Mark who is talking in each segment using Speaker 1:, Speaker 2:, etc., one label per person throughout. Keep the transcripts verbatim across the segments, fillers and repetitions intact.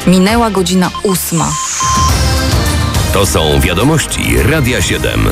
Speaker 1: Minęła godzina ósma.
Speaker 2: To są wiadomości Radia siedem.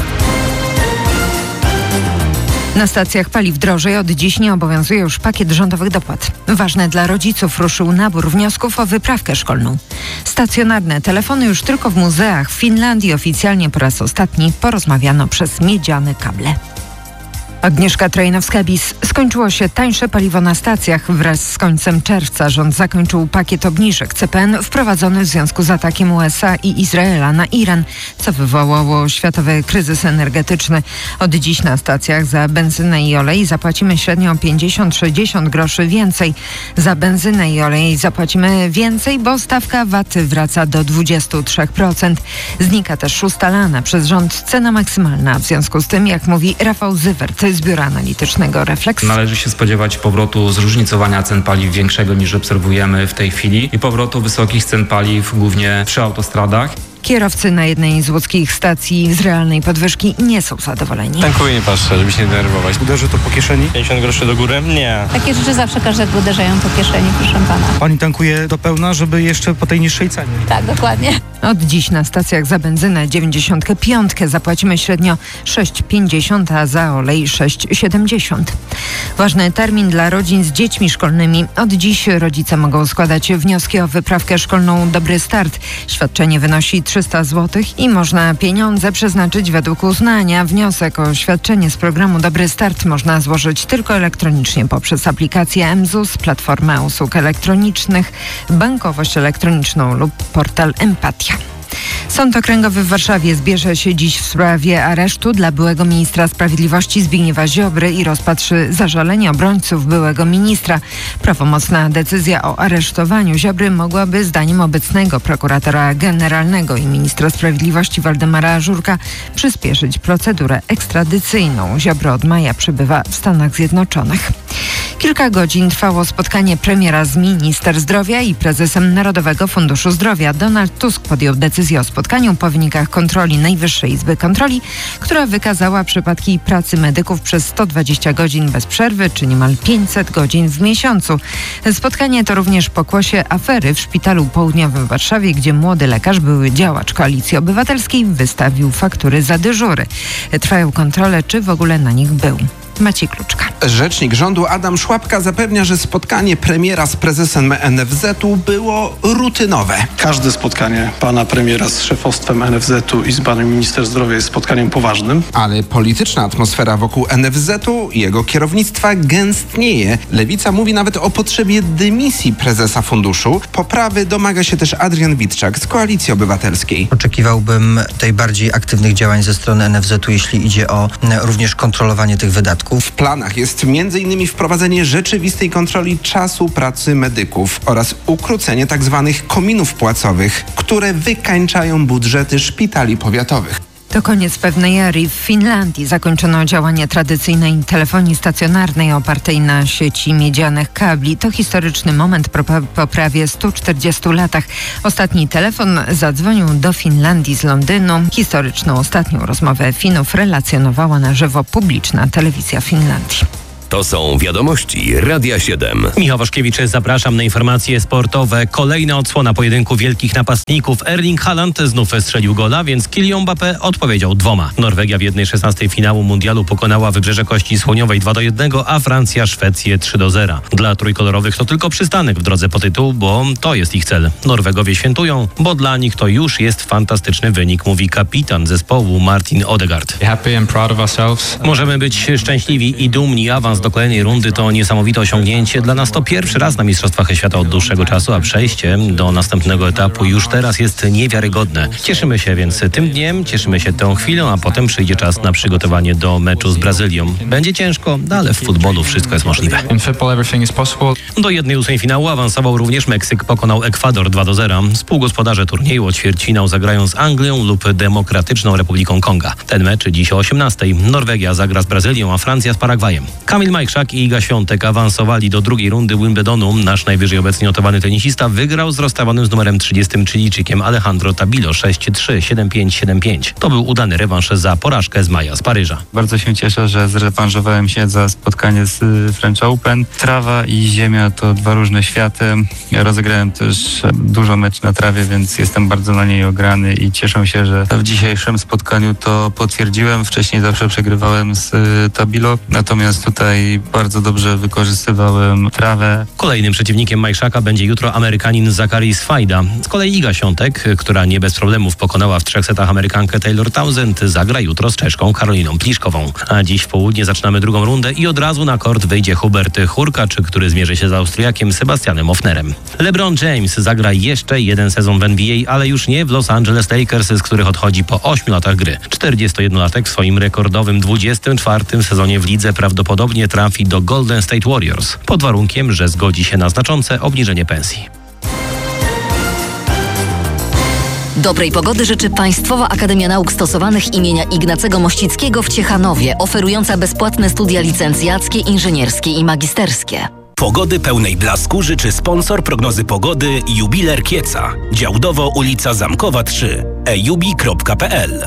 Speaker 3: Na stacjach paliw drożej od dziś nie obowiązuje już pakiet rządowych dopłat. Ważne dla rodziców ruszył nabór wniosków o wyprawkę szkolną. Stacjonarne telefony już tylko w muzeach. W Finlandii oficjalnie po raz ostatni porozmawiano przez miedziane kable. Agnieszka Trajnowska-Bis. Skończyło się tańsze paliwo na stacjach. Wraz z końcem czerwca rząd zakończył pakiet obniżek C P N wprowadzony w związku z atakiem U S A i Izraela na Iran, co wywołało światowy kryzys energetyczny. Od dziś na stacjach za benzynę i olej zapłacimy średnio pięćdziesiąt do sześćdziesięciu groszy więcej. Za benzynę i olej zapłacimy więcej, bo stawka V A T wraca do dwudziestu trzech procent. Znika też ustalana przez rząd cena maksymalna. W związku z tym, jak mówi Rafał Zywert z Biura Analitycznego Refleks.
Speaker 4: Należy się spodziewać powrotu zróżnicowania cen paliw większego niż obserwujemy w tej chwili i powrotu wysokich cen paliw głównie przy autostradach.
Speaker 3: Kierowcy na jednej z łódzkich stacji z realnej podwyżki nie są zadowoleni.
Speaker 5: Tankuję, nie patrzę, żeby się nie denerwować.
Speaker 6: Uderzy to po kieszeni?
Speaker 5: pięćdziesiąt groszy do góry? Nie.
Speaker 7: Takie rzeczy zawsze każdego uderzają po kieszeni, proszę pana.
Speaker 6: Pani tankuje do pełna, żeby jeszcze po tej niższej cenie?
Speaker 7: Tak, dokładnie.
Speaker 3: Od dziś na stacjach za benzynę dziewięćdziesiąt pięć zapłacimy średnio sześć pięćdziesiąt, a za olej sześć siedemdziesiąt. Ważny termin dla rodzin z dziećmi szkolnymi. Od dziś rodzice mogą składać wnioski o wyprawkę szkolną Dobry Start. Świadczenie wynosi trzysta złotych i można pieniądze przeznaczyć według uznania. Wniosek o świadczenie z programu Dobry Start można złożyć tylko elektronicznie poprzez aplikację M Z U S, platformę usług elektronicznych, bankowość elektroniczną lub portal Empatia. Sąd Okręgowy w Warszawie zbierze się dziś w sprawie aresztu dla byłego ministra sprawiedliwości Zbigniewa Ziobry i rozpatrzy zażalenie obrońców byłego ministra. Prawomocna decyzja o aresztowaniu Ziobry mogłaby zdaniem obecnego prokuratora generalnego i ministra sprawiedliwości Waldemara Żurka przyspieszyć procedurę ekstradycyjną. Ziobro od maja przebywa w Stanach Zjednoczonych. Kilka godzin trwało spotkanie premiera z minister zdrowia i prezesem Narodowego Funduszu Zdrowia. Donald Tusk podjął decyzję o spotkaniu po wynikach kontroli Najwyższej Izby Kontroli, która wykazała przypadki pracy medyków przez sto dwadzieścia godzin bez przerwy, czy niemal pięćset godzin w miesiącu. Spotkanie to również pokłosie afery w Szpitalu Południowym w Warszawie, gdzie młody lekarz, były działacz Koalicji Obywatelskiej, wystawił faktury za dyżury. Trwają kontrole, czy w ogóle na nich był. Maciej Kluczka.
Speaker 8: Rzecznik rządu Adam Szłapka zapewnia, że spotkanie premiera z prezesem N F Z u było rutynowe.
Speaker 9: Każde spotkanie pana premiera z szefostwem N F Z u i z panem minister zdrowia jest spotkaniem poważnym.
Speaker 8: Ale polityczna atmosfera wokół N F Z u i jego kierownictwa gęstnieje. Lewica mówi nawet o potrzebie dymisji prezesa funduszu. Poprawy domaga się też Adrian Witczak z Koalicji Obywatelskiej.
Speaker 10: Oczekiwałbym tutaj bardziej aktywnych działań ze strony N F Z u, jeśli idzie o również kontrolowanie tych wydatków.
Speaker 8: W planach jest między innymi wprowadzenie rzeczywistej kontroli czasu pracy medyków oraz ukrócenie tzw. kominów płacowych, które wykańczają budżety szpitali powiatowych.
Speaker 3: To koniec pewnej ery. W Finlandii zakończono działanie tradycyjnej telefonii stacjonarnej opartej na sieci miedzianych kabli. To historyczny moment po prawie stu czterdziestu latach. Ostatni telefon zadzwonił do Finlandii z Londynu. Historyczną ostatnią rozmowę Finów relacjonowała na żywo publiczna telewizja Finlandii.
Speaker 2: To są wiadomości Radia siedem.
Speaker 11: Michał Waszkiewicz, zapraszam na informacje sportowe. Kolejna odsłona pojedynku wielkich napastników. Erling Haaland znów strzelił gola, więc Kylian Mbappé odpowiedział dwoma. Norwegia w jednej szesnastej finału mundialu pokonała Wybrzeże Kości Słoniowej dwa do jednego, a Francja Szwecję trzy do zera. Dla trójkolorowych to tylko przystanek w drodze po tytuł, bo to jest ich cel. Norwegowie świętują, bo dla nich to już jest fantastyczny wynik, mówi kapitan zespołu Martin Odegaard. Możemy być szczęśliwi i dumni. Awans do kolejnej rundy to niesamowite osiągnięcie. Dla nas to pierwszy raz na Mistrzostwach Świata od dłuższego czasu, a przejście do następnego etapu już teraz jest niewiarygodne. Cieszymy się więc tym dniem, cieszymy się tą chwilą, a potem przyjdzie czas na przygotowanie do meczu z Brazylią. Będzie ciężko, ale w futbolu wszystko jest możliwe. Do jednej ósmej finału awansował również Meksyk, pokonał Ekwador dwa do zera. Współgospodarze turnieju o ćwierćfinał zagrają z Anglią lub Demokratyczną Republiką Konga. Ten mecz dziś o osiemnastej. Norwegia zagra z Brazylią, a Francja z Paragwajem. Kamil Kamil Majchrzak i Iga Świątek awansowali do drugiej rundy Wimbledonu. Nasz najwyżej obecnie notowany tenisista wygrał z rozstawanym z numerem trzydziestym Chilijczykiem Alejandro Tabilo sześć trzy, siedem pięć, siedem pięć. To był udany rewanż za porażkę z maja z Paryża.
Speaker 12: Bardzo się cieszę, że zrewanżowałem się za spotkanie z French Open. Trawa i ziemia to dwa różne światy. Ja rozegrałem też dużo mecz na trawie, więc jestem bardzo na niej ograny i cieszę się, że w dzisiejszym spotkaniu to potwierdziłem. Wcześniej zawsze przegrywałem z Tabilo, natomiast tutaj bardzo dobrze wykorzystywałem trawę.
Speaker 11: Kolejnym przeciwnikiem Majchrzaka będzie jutro Amerykanin Zachary Swajda. Z kolei Iga Świątek, która nie bez problemów pokonała w trzech setach Amerykankę Taylor Townsend, zagra jutro z Czeszką Karoliną Pliszkową. A dziś w południe zaczynamy drugą rundę i od razu na kort wyjdzie Hubert Hurkacz, który zmierzy się z Austriakiem Sebastianem Hoffnerem. LeBron James zagra jeszcze jeden sezon w N B A, ale już nie w Los Angeles Lakers, z których odchodzi po ośmiu latach gry. czterdziestojednolatek w swoim rekordowym dwudziestym czwartym sezonie w lidze prawdopodobnie trafi do Golden State Warriors, pod warunkiem, że zgodzi się na znaczące obniżenie pensji.
Speaker 1: Dobrej pogody życzy Państwowa Akademia Nauk Stosowanych imienia Ignacego Mościckiego w Ciechanowie, oferująca bezpłatne studia licencjackie, inżynierskie i magisterskie.
Speaker 13: Pogody pełnej blasku życzy sponsor prognozy pogody Jubiler Kieca. Działdowo ulica Zamkowa trzy. e jubi kropka p l.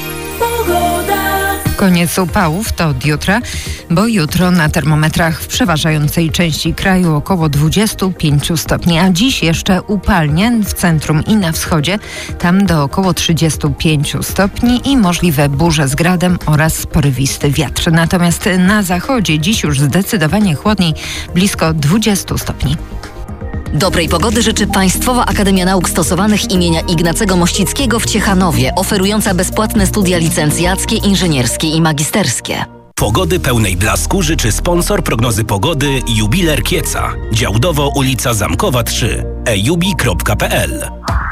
Speaker 3: Koniec upałów to od jutra, bo jutro na termometrach w przeważającej części kraju około dwudziestu pięciu stopni, a dziś jeszcze upalnie w centrum i na wschodzie, tam do około trzydziestu pięciu stopni i możliwe burze z gradem oraz porywisty wiatr. Natomiast na zachodzie dziś już zdecydowanie chłodniej, blisko dwudziestu stopni.
Speaker 1: Dobrej pogody życzy Państwowa Akademia Nauk Stosowanych imienia Ignacego Mościckiego w Ciechanowie, oferująca bezpłatne studia licencjackie, inżynierskie i magisterskie.
Speaker 13: Pogody pełnej blasku życzy sponsor prognozy pogody Jubiler Kieca. Działdowo ulica Zamkowa trzy. e jubi kropka p l.